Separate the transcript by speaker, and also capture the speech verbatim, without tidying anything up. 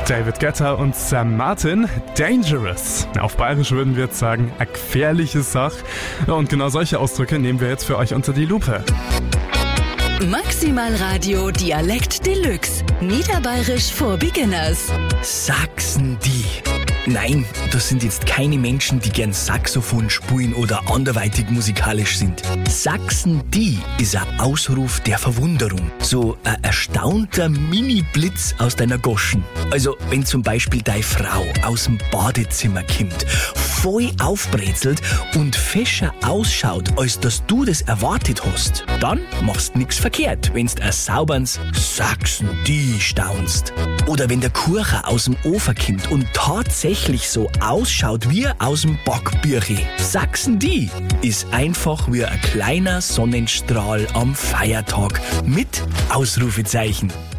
Speaker 1: David Guetta und Sam Martin, Dangerous. Auf Bayerisch würden wir jetzt sagen, eine gefährliche Sache. Und genau solche Ausdrücke nehmen wir jetzt für euch unter die Lupe.
Speaker 2: Maximal Radio Dialekt Deluxe. Niederbayerisch for Beginners.
Speaker 3: Sachsen die. Nein, das sind jetzt keine Menschen, die gern Saxophon spielen oder anderweitig musikalisch sind. Sachsen die ist ein Ausruf der Verwunderung. So ein erstaunter Mini-Blitz aus deiner Goschen. Also wenn zum Beispiel deine Frau aus dem Badezimmer kommt, voll aufbrezelt und fescher ausschaut, als dass du das erwartet hast, dann machst nix verkehrt, wenn's ein sauberns Sachsen die staunst. Oder wenn der Kuchen aus dem Ofen kommt und tatsächlich so ausschaut wie aus dem Backbüchli. Sachsen die ist einfach wie ein kleiner Sonnenstrahl am Feiertag mit Ausrufezeichen.